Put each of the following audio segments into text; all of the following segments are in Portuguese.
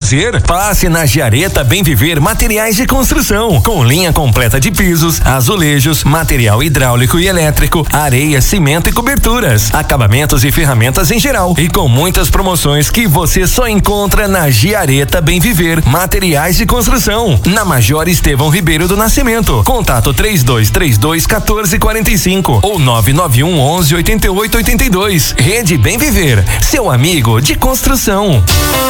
fazer? Passe na Giareta Bem Viver Materiais de Construção, com linha completa de pisos, azulejos, material hidráulico e elétrico, areia, cimento e coberturas, acabamentos e ferramentas em geral, e com muitas promoções que você só encontra na Giareta Bem Viver Materiais de Construção, na Major Estevão Ribeiro do Nascimento. Contato 3232-1445 ou 991-11-8882. Rede Bem Viver, seu amigo de construção.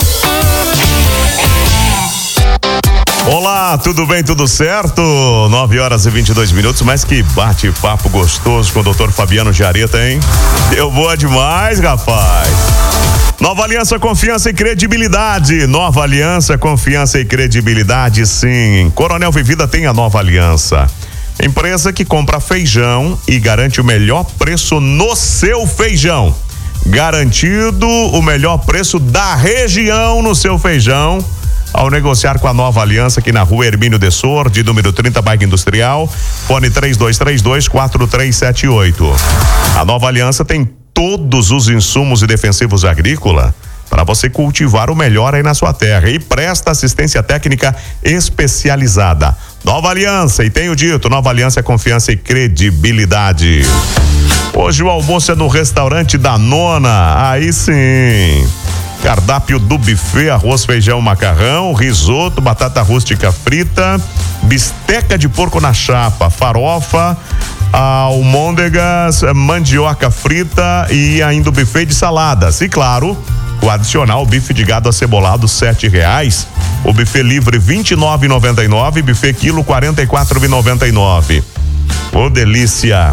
Olá, tudo bem, tudo certo? 9h22, mas que bate-papo gostoso com o Dr. Fabiano Giareta, hein? Deu boa demais, rapaz. Nova Aliança, confiança e credibilidade. Nova Aliança, confiança e credibilidade, sim. Coronel Vivida tem a Nova Aliança. Empresa que compra feijão e garante o melhor preço no seu feijão. Garantido o melhor preço da região no seu feijão. Ao negociar com a Nova Aliança aqui na rua Hermínio de Sordi, número 30, bairro Industrial, fone 3232-4378. A Nova Aliança tem todos os insumos e defensivos agrícola para você cultivar o melhor aí na sua terra e presta assistência técnica especializada. Nova Aliança, e tenho dito, Nova Aliança é confiança e credibilidade. Hoje o almoço é no restaurante da Nona, aí sim. Cardápio do buffet: arroz, feijão, macarrão, risoto, batata rústica frita, bisteca de porco na chapa, farofa, almôndegas, mandioca frita e ainda o buffet de saladas. E claro, o adicional bife de gado acebolado R$7. O buffet livre R$29,99, buffet quilo R$44,99. Ô, delícia!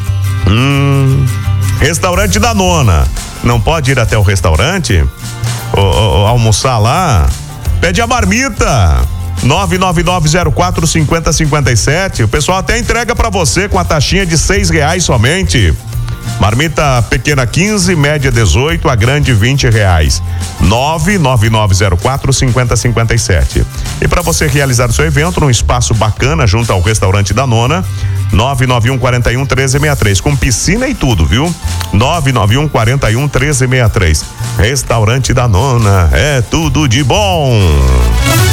Restaurante da Nona. Não pode ir até o restaurante? Almoçar lá? Pede a marmita. 99904-5057. O pessoal até entrega pra você com a taxinha de R$6 somente. Marmita pequena 15, média 18, a grande R$20. 99904-5057. E para você realizar seu evento num espaço bacana junto ao restaurante da Nona, 99141-1363, com piscina e tudo, viu? 99141-1363. Restaurante da Nona, é tudo de bom.